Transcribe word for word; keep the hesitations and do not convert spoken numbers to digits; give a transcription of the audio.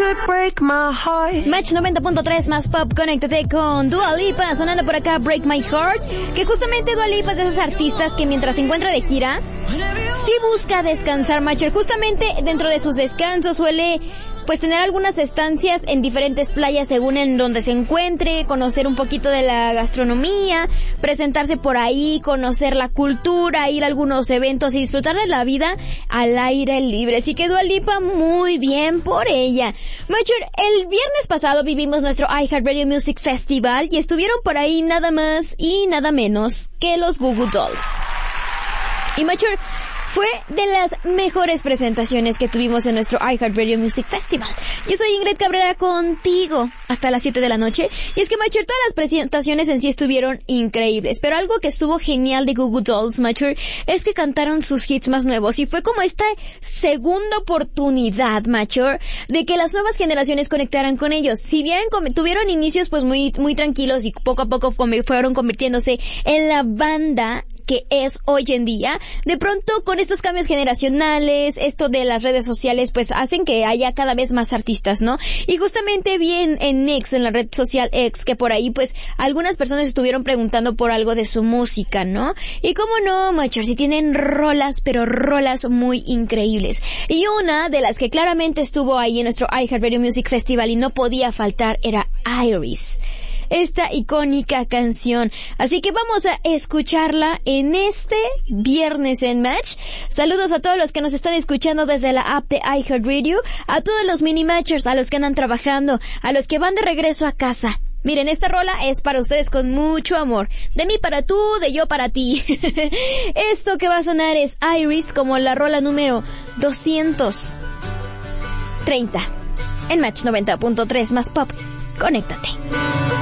could break my heart. Match noventa punto tres más pop, conéctate con Dua Lipa, sonando por acá Break My Heart, que justamente Dua Lipa es de esas artistas que mientras se encuentra de gira, sí busca descansar, Macher. Justamente dentro de sus descansos suele pues tener algunas estancias en diferentes playas según en donde se encuentre, conocer un poquito de la gastronomía, presentarse por ahí, conocer la cultura, ir a algunos eventos y disfrutar de la vida al aire libre. Así que Dua Lipa, muy bien por ella. Macher, el viernes pasado vivimos nuestro iHeartRadio Music Festival y estuvieron por ahí nada más y nada menos que los Goo Goo Dolls. Y Macher, fue de las mejores presentaciones que tuvimos en nuestro iHeartRadio Music Festival. Yo soy Ingrid Cabrera contigo hasta las siete de la noche. Y es que, Macher, todas las presentaciones en sí estuvieron increíbles. Pero algo que estuvo genial de Goo Goo Dolls, Macher, es que cantaron sus hits más nuevos. Y fue como esta segunda oportunidad, Macher, de que las nuevas generaciones conectaran con ellos. Si bien tuvieron inicios pues muy, muy tranquilos y poco a poco fueron convirtiéndose en la banda que es hoy en día, de pronto con estos cambios generacionales, esto de las redes sociales, pues hacen que haya cada vez más artistas, ¿no? Y justamente vi en, en X, en la red social X, que por ahí pues algunas personas estuvieron preguntando por algo de su música, ¿no? Y cómo no, Macher, si tienen rolas, pero rolas muy increíbles. Y una de las que claramente estuvo ahí en nuestro iHeartRadio Music Festival y no podía faltar era Iris, esta icónica canción. Así que vamos a escucharla en este viernes en Match. Saludos a todos los que nos están escuchando desde la app de iHeartRadio, a todos los mini matchers, a los que andan trabajando, a los que van de regreso a casa. Miren, esta rola es para ustedes con mucho amor. De mí para tú, de yo para ti. Esto que va a sonar es Iris, como la rola número doscientos treinta. En Match noventa punto tres más pop. Conéctate.